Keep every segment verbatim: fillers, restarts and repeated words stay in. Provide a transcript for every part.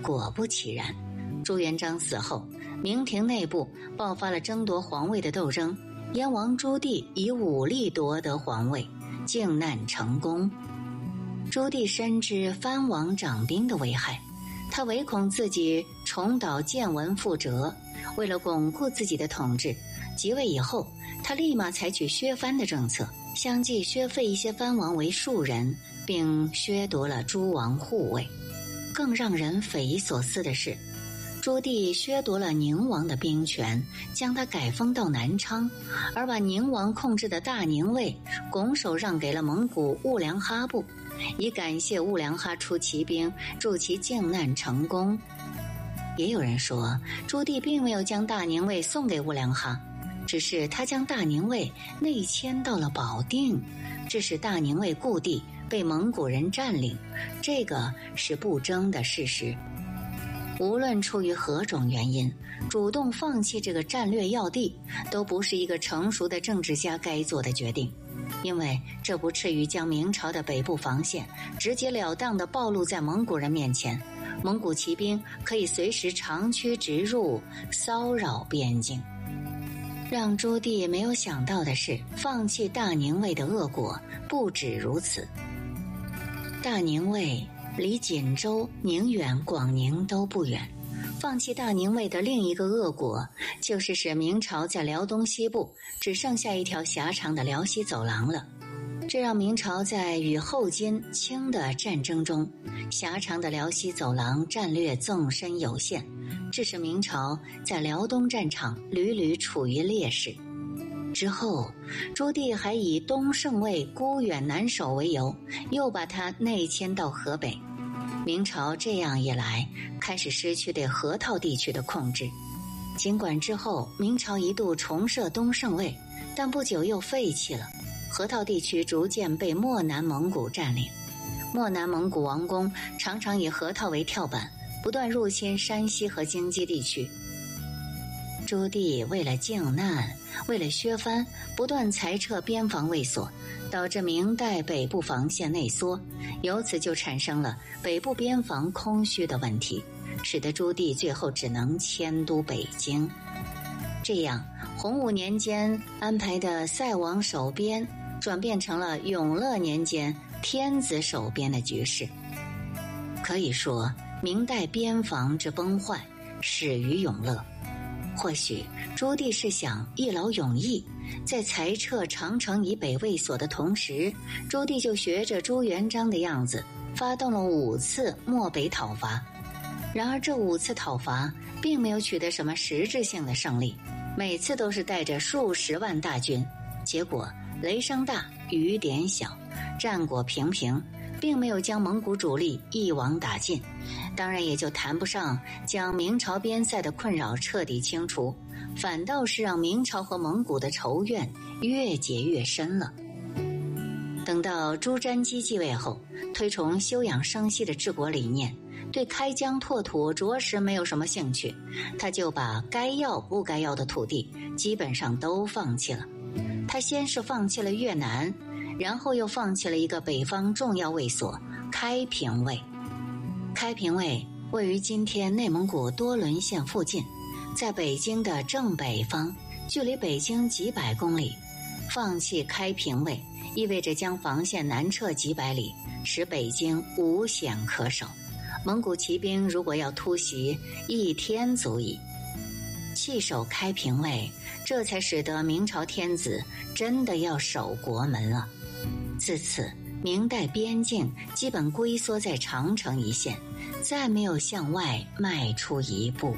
果不其然，朱元璋死后，明廷内部爆发了争夺皇位的斗争，燕王朱棣以武力夺得皇位，靖难成功。朱棣深知藩王掌兵的危害，他唯恐自己重蹈建文覆辙，为了巩固自己的统治，即位以后，他立马采取削藩的政策，相继削废一些藩王为庶人，并削夺了诸王护卫。更让人匪夷所思的是，朱棣削夺了宁王的兵权，将他改封到南昌，而把宁王控制的大宁卫拱手让给了蒙古兀良哈部，以感谢兀良哈出骑兵助其靖难成功。也有人说，朱棣并没有将大宁卫送给兀良哈，只是他将大宁卫内迁到了保定，致使大宁卫故地被蒙古人占领，这个是不争的事实。无论出于何种原因，主动放弃这个战略要地，都不是一个成熟的政治家该做的决定，因为这不至于将明朝的北部防线直截了当地暴露在蒙古人面前，蒙古骑兵可以随时长驱直入，骚扰边境。让朱棣没有想到的是，放弃大宁卫的恶果不止如此。大宁卫离锦州、宁远、广宁都不远，放弃大宁卫的另一个恶果，就是使明朝在辽东西部只剩下一条狭长的辽西走廊了。这让明朝在与后金、清的战争中，狭长的辽西走廊战略纵深有限，致使明朝在辽东战场屡屡处于劣势。之后，朱棣还以东胜卫孤远难守为由，又把他内迁到河北。明朝这样一来，开始失去对河套地区的控制。尽管之后明朝一度重设东胜卫，但不久又废弃了。河套地区逐渐被漠南蒙古占领，漠南蒙古王公常常以河套为跳板，不断入侵山西和京畿地区。朱棣为了靖难，为了削藩，不断裁撤边防卫所，导致明代北部防线内缩，由此就产生了北部边防空虚的问题，使得朱棣最后只能迁都北京。这样，洪武年间安排的塞王守边，转变成了永乐年间天子守边的局势。可以说，明代边防之崩坏始于永乐。或许朱棣是想一劳永逸，在裁撤长城以北卫所的同时，朱棣就学着朱元璋的样子，发动了五次漠北讨伐。然而这五次讨伐并没有取得什么实质性的胜利，每次都是带着数十万大军，结果雷声大雨点小，战果平平，并没有将蒙古主力一网打尽，当然也就谈不上将明朝边塞的困扰彻底清除，反倒是让明朝和蒙古的仇怨越结越深了。等到朱瞻基继位后，推崇休养生息的治国理念，对开疆拓土着实没有什么兴趣，他就把该要不该要的土地基本上都放弃了。他先是放弃了越南，然后又放弃了一个北方重要卫所开平卫。开平卫位于今天内蒙古多伦县附近，在北京的正北方，距离北京几百公里。放弃开平卫意味着将防线南撤几百里，使北京无险可守。蒙古骑兵如果要突袭，一天足矣。弃守开平卫，这才使得明朝天子真的要守国门了。自此，明代边境基本龟缩在长城一线，再没有向外迈出一步。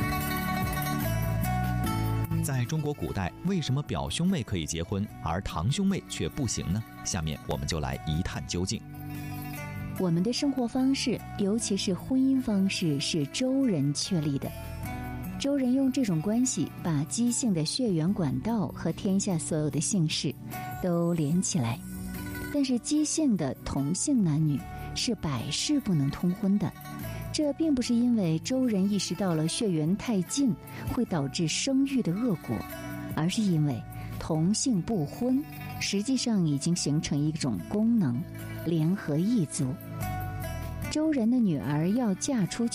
在中国古代，为什么表兄妹可以结婚，而堂兄妹却不行呢？下面我们就来一探究竟。 我们的生活方式，尤其是婚姻方式，是周人确立的。周人用这种关系，把姬姓的血缘管道和天下所有的姓氏都连起来。但是姬姓的同姓男女是百世不能通婚的。这并不是因为周人意识到了血缘太近会导致生育的恶果，而是因为同姓不婚实际上已经形成一种功能，联合异族。周人的女儿要嫁出去